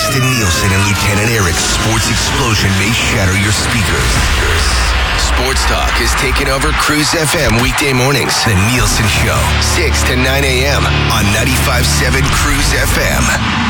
Preston Nielsen and Lieutenant Eric's sports explosion may shatter your speakers. Sports Talk is taking over Cruise FM weekday mornings. The Nielsen Show, 6 to 9 a.m. on 95.7 Cruise FM.